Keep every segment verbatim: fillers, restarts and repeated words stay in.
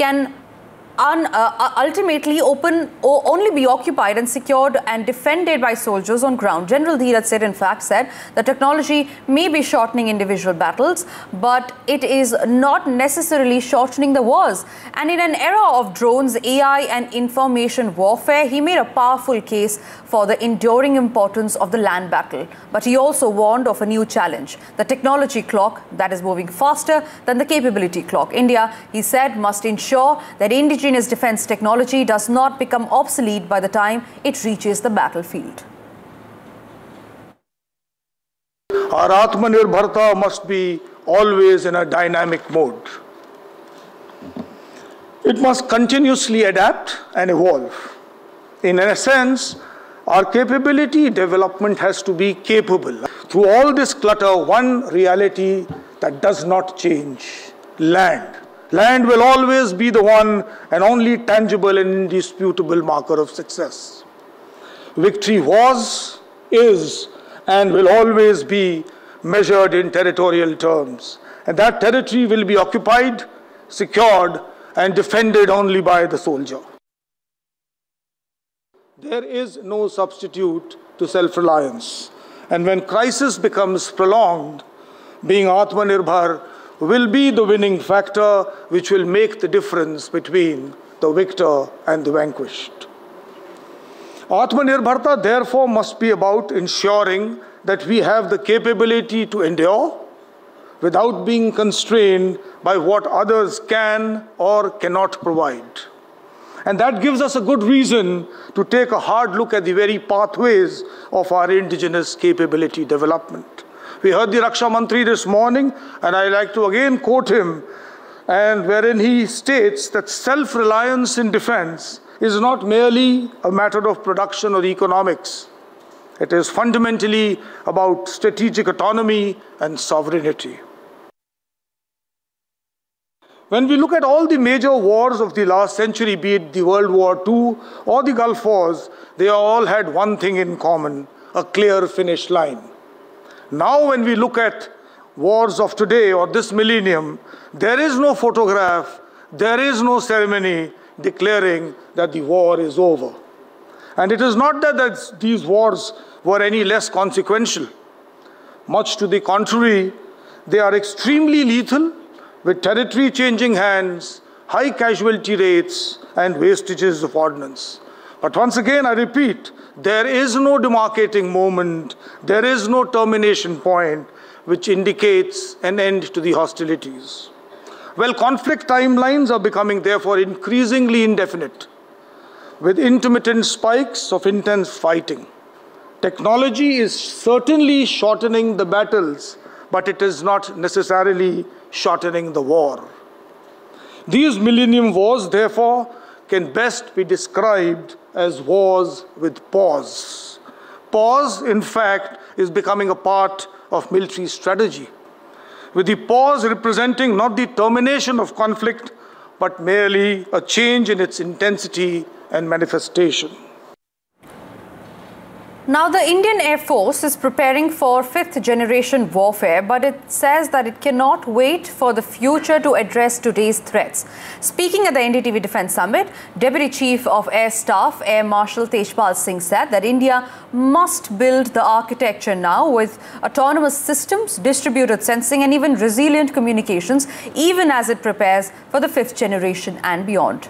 can Un, uh, ultimately open or only be occupied and secured and defended by soldiers on ground. General Dheeraj Seth, in fact, said that technology may be shortening individual battles, but it is not necessarily shortening the wars. And in an era of drones, A I and information warfare, he made a powerful case for the enduring importance of the land battle. But he also warned of a new challenge, the technology clock that is moving faster than the capability clock. India, he said, must ensure that indigenous defense technology does not become obsolete by the time it reaches the battlefield. Our Atmanirbharta must be always in a dynamic mode. It must continuously adapt and evolve. In a sense, our capability development has to be capable. Through all this clutter, one reality that does not change: land. Land will always be the one and only tangible and indisputable marker of success. Victory was, is, and will always be measured in territorial terms. And that territory will be occupied, secured, and defended only by the soldier. There is no substitute to self-reliance. And when crisis becomes prolonged, being Atmanirbhar will be the winning factor which will make the difference between the victor and the vanquished. Atmanirbharta, therefore, must be about ensuring that we have the capability to endure without being constrained by what others can or cannot provide. And that gives us a good reason to take a hard look at the very pathways of our indigenous capability development. We heard the Raksha Mantri this morning, and I like to again quote him, and wherein he states that self-reliance in defense is not merely a matter of production or economics. It is fundamentally about strategic autonomy and sovereignty. When we look at all the major wars of the last century, be it the World War Two or the Gulf Wars, they all had one thing in common: a clear finish line. Now when we look at wars of today or this millennium, there is no photograph, there is no ceremony declaring that the war is over. And it is not that, that these wars were any less consequential. Much to the contrary, they are extremely lethal, with territory changing hands, high casualty rates, and wastages of ordnance. But once again, I repeat, there is no demarcating moment, there is no termination point which indicates an end to the hostilities. Well, conflict timelines are becoming therefore increasingly indefinite, with intermittent spikes of intense fighting. Technology is certainly shortening the battles, but it is not necessarily shortening the war. These millennium wars, therefore, can best be described as wars with pause. Pause, in fact, is becoming a part of military strategy, with the pause representing not the termination of conflict, but merely a change in its intensity and manifestation. Now, the Indian Air Force is preparing for fifth generation warfare, but it says that it cannot wait for the future to address today's threats. Speaking at the N D T V Defence Summit, Deputy Chief of Air Staff, Air Marshal Tejpal Singh, said that India must build the architecture now with autonomous systems, distributed sensing and even resilient communications, even as it prepares for the fifth generation and beyond.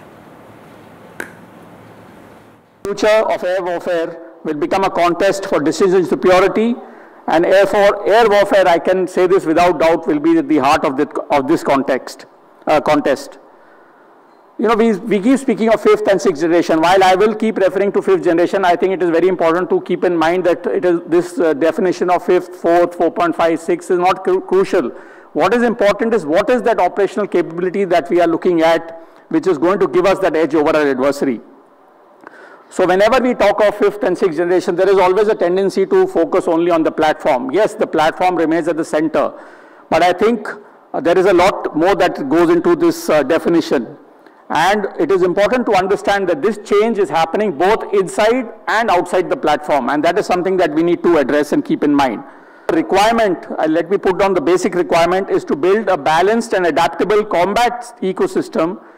Future of air warfare will become a contest for decision superiority, and air, for, air warfare, I can say this without doubt, will be at the heart of, the, of this context, uh, contest. You know, we, we keep speaking of fifth and sixth generation. While I will keep referring to fifth generation, I think it is very important to keep in mind that it is, this uh, definition of fifth, fourth, four point five, six is not cru crucial. What is important is what is that operational capability that we are looking at, which is going to give us that edge over our adversary. So whenever we talk of fifth and sixth generation, there is always a tendency to focus only on the platform. Yes, the platform remains at the center, but I think uh, there is a lot more that goes into this uh, definition. And it is important to understand that this change is happening both inside and outside the platform, and that is something that we need to address and keep in mind. The requirement, uh, let me put down the basic requirement, is to build a balanced and adaptable combat ecosystem